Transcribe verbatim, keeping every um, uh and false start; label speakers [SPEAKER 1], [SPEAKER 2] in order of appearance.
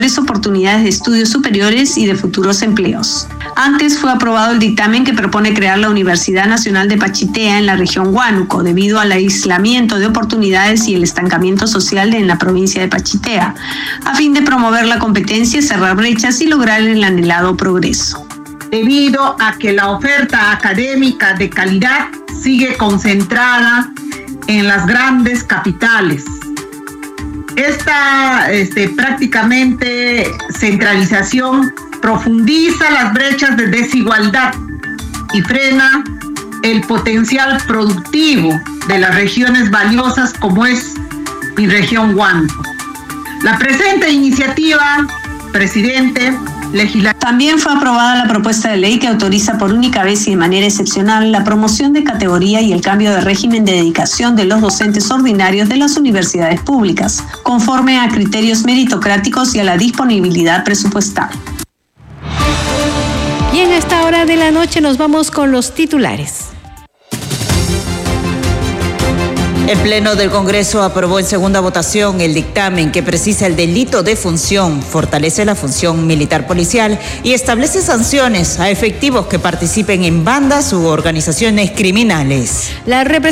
[SPEAKER 1] oportunidades de estudios superiores y de futuros empleos. Antes fue aprobado el dictamen que propone crear la Universidad Nacional de Pachitea en la región Huánuco, debido al aislamiento de oportunidades y el estancamiento social en la provincia de Pachitea, a fin de promover la competencia, cerrar brechas y lograr el anhelado progreso.
[SPEAKER 2] Debido a que la oferta académica de calidad sigue concentrada en las grandes capitales. Esta este, prácticamente centralización profundiza las brechas de desigualdad y frena el potencial productivo de las regiones valiosas como es mi región Huánuco. La presente iniciativa, presidente, legislativa.
[SPEAKER 1] También fue aprobada la propuesta de ley que autoriza por única vez y de manera excepcional la promoción de categoría y el cambio de régimen de dedicación de los docentes ordinarios de las universidades públicas, conforme a criterios meritocráticos y a la disponibilidad presupuestal.
[SPEAKER 3] Bien, a esta hora de la noche nos vamos con los titulares.
[SPEAKER 4] El Pleno del Congreso aprobó en segunda votación el dictamen que precisa el delito de función, fortalece la función militar policial y establece sanciones a efectivos que participen en bandas u organizaciones criminales.
[SPEAKER 3] La